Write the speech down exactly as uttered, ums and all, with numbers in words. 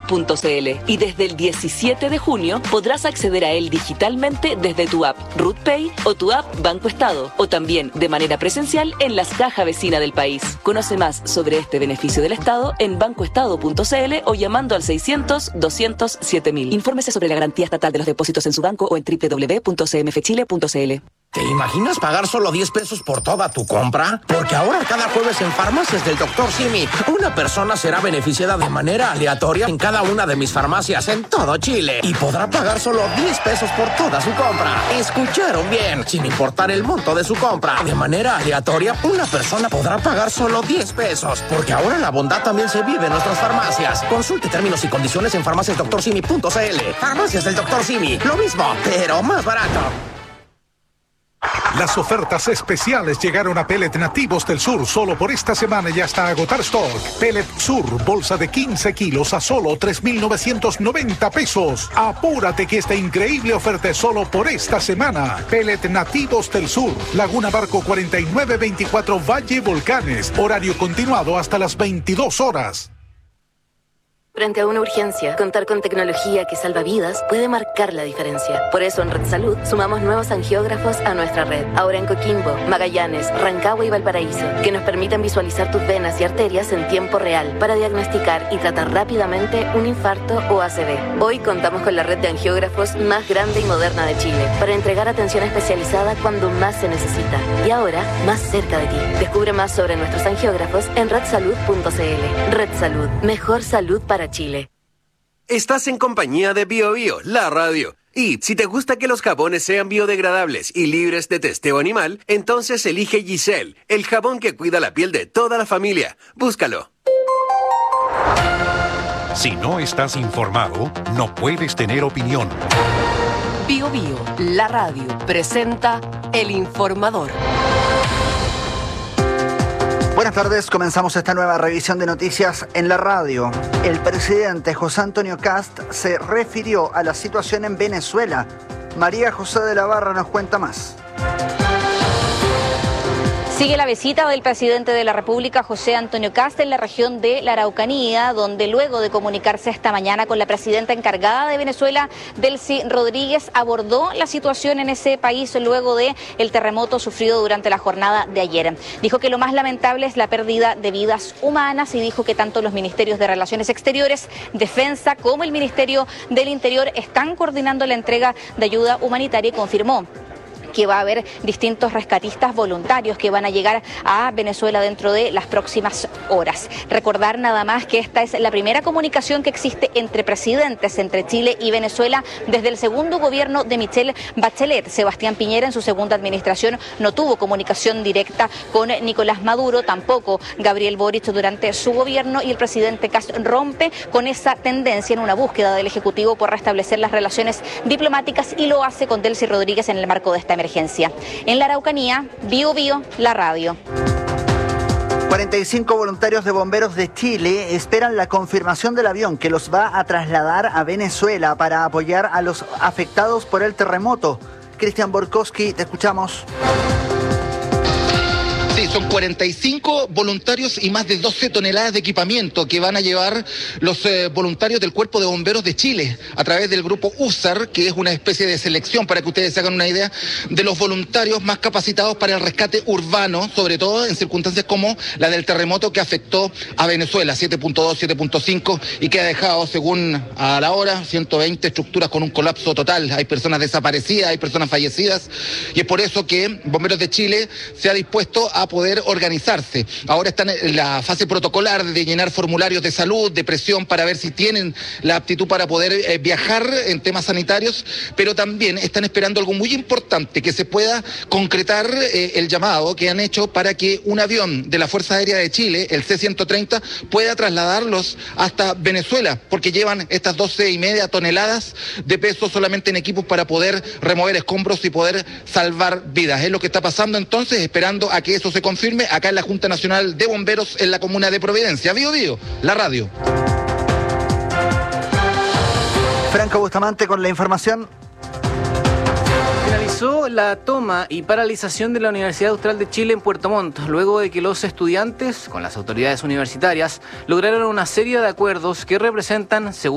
punto c l y desde el diecisiete de junio podrás acceder a él digitalmente desde tu app RootPay o tu app Banco Estado, o también de manera presencial en las cajas vecinas del país. Conoce más sobre este beneficio del Estado en bancoestado punto c l o llamando al seiscientos, doscientos, siete mil. Infórmese sobre la garantía estatal de los depósitos en su banco o en doble u doble u doble u punto c m f chile punto c l. ¿Te imaginas pagar solo diez pesos por toda tu compra? Porque ahora cada jueves en Farmacias del doctor Simi, una persona será beneficiada de manera aleatoria en cada una de mis farmacias en todo Chile y podrá pagar solo diez pesos por toda su compra. ¿Escucharon bien? Sin importar el monto de su compra, de manera aleatoria, una persona podrá pagar solo diez pesos. Porque ahora la bondad también se vive en nuestras farmacias. Consulte términos y condiciones en farmacias doctor simi punto c l. Farmacias del doctor Simi, lo mismo, pero más barato. Las ofertas especiales llegaron a Pellet Nativos del Sur solo por esta semana y hasta agotar stock. Pellet Sur, bolsa de quince kilos a solo tres mil novecientos noventa pesos. Apúrate que esta increíble oferta es solo por esta semana. Pellet Nativos del Sur, Laguna Barco cuarenta y nueve veinticuatro Valle Volcanes. Horario continuado hasta las veintidós horas. Frente a una urgencia, contar con tecnología que salva vidas puede marcar la diferencia. Por eso en Red Salud sumamos nuevos angiógrafos a nuestra red. Ahora en Coquimbo, Magallanes, Rancagua y Valparaíso, que nos permiten visualizar tus venas y arterias en tiempo real para diagnosticar y tratar rápidamente un infarto o A C V. Hoy contamos con la red de angiógrafos más grande y moderna de Chile para entregar atención especializada cuando más se necesita. Y ahora, más cerca de ti. Descubre más sobre nuestros angiógrafos en red salud punto c l. Red Salud, mejor salud para Chile. Estás en compañía de Bio Bio, la radio. Y si te gusta que los jabones sean biodegradables y libres de testeo animal, entonces elige Giselle, el jabón que cuida la piel de toda la familia. Búscalo. Si no estás informado, no puedes tener opinión. Bio Bio, la radio, presenta El Informador. Buenas tardes, comenzamos esta nueva revisión de noticias en la radio. El presidente José Antonio Kast se refirió a la situación en Venezuela. María José de la Barra nos cuenta más. Sigue la visita del presidente de la República, José Antonio Kast, en la región de la Araucanía, donde luego de comunicarse esta mañana con la presidenta encargada de Venezuela, Delcy Rodríguez, abordó la situación en ese país luego de el terremoto sufrido durante la jornada de ayer. Dijo que lo más lamentable es la pérdida de vidas humanas y dijo que tanto los ministerios de Relaciones Exteriores, Defensa, como el Ministerio del Interior están coordinando la entrega de ayuda humanitaria y confirmó que va a haber distintos rescatistas voluntarios que van a llegar a Venezuela dentro de las próximas horas. Recordar nada más que esta es la primera comunicación que existe entre presidentes, entre Chile y Venezuela, desde el segundo gobierno de Michelle Bachelet. Sebastián Piñera en su segunda administración no tuvo comunicación directa con Nicolás Maduro, tampoco Gabriel Boric durante su gobierno, y el presidente Kast rompe con esa tendencia en una búsqueda del Ejecutivo por restablecer las relaciones diplomáticas y lo hace con Delcy Rodríguez en el marco de esta emergencia. En la Araucanía, Bio Bio, la radio. cuarenta y cinco voluntarios de bomberos de Chile esperan la confirmación del avión que los va a trasladar a Venezuela para apoyar a los afectados por el terremoto. Cristian Borkowski, te escuchamos. Sí, son cuarenta y cinco voluntarios y más de doce toneladas de equipamiento que van a llevar los eh, voluntarios del Cuerpo de Bomberos de Chile a través del grupo U S A R, que es una especie de selección, para que ustedes se hagan una idea, de los voluntarios más capacitados para el rescate urbano, sobre todo en circunstancias como la del terremoto que afectó a Venezuela, siete punto dos, siete punto cinco, y que ha dejado, según a la hora, ciento veinte estructuras con un colapso total. Hay personas desaparecidas, hay personas fallecidas, y es por eso que Bomberos de Chile se ha dispuesto a poder organizarse. Ahora están en la fase protocolar de llenar formularios de salud, de presión, para ver si tienen la aptitud para poder eh, viajar en temas sanitarios, pero también están esperando algo muy importante, que se pueda concretar eh, el llamado que han hecho para que un avión de la Fuerza Aérea de Chile, el C ciento treinta, pueda trasladarlos hasta Venezuela, porque llevan estas doce y media toneladas de peso solamente en equipos para poder remover escombros y poder salvar vidas. Es lo que está pasando entonces, esperando a que eso se confirme acá en la Junta Nacional de Bomberos en la comuna de Providencia. Bio Bio, la radio. Franco Bustamante con la información. Finalizó la toma y paralización de la Universidad Austral de Chile en Puerto Montt, luego de que los estudiantes, con las autoridades universitarias, lograron una serie de acuerdos que representan, según